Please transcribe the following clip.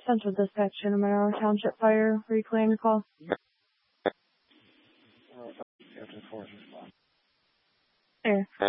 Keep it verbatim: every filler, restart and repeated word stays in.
Central Dispatch in a Monroe Township Fire. Reclaim your call. Captain Force response. Air.